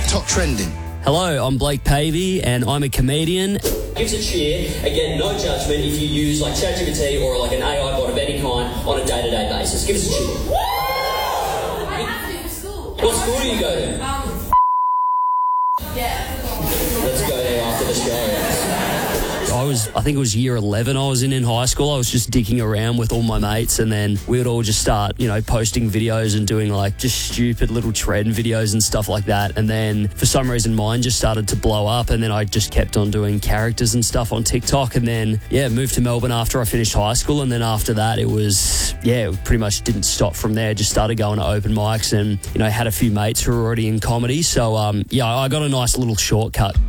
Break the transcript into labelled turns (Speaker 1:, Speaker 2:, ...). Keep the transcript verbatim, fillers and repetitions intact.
Speaker 1: TikTok trending.
Speaker 2: Hello, I'm Blake Pavey and I'm a comedian.
Speaker 3: Give us a cheer. Again, no judgment if you use like ChatGPT or like an A I bot of any kind on a day-to-day basis. Give us a cheer. What school do you go to?
Speaker 4: Um, yeah.
Speaker 3: Let's go there after the show.
Speaker 2: I was, I think it was year eleven I was in in high school. I was just dicking around with all my mates and then we would all just start, you know, posting videos and doing like just stupid little trend videos and stuff like that. And then for some reason mine just started to blow up and then I just kept on doing characters and stuff on TikTok and then, yeah, moved to Melbourne after I finished high school. And then after that it was, yeah, it pretty much didn't stop from there. Just started going to open mics and, you know, had a few mates who were already in comedy. So, um, yeah, I got a nice little shortcut.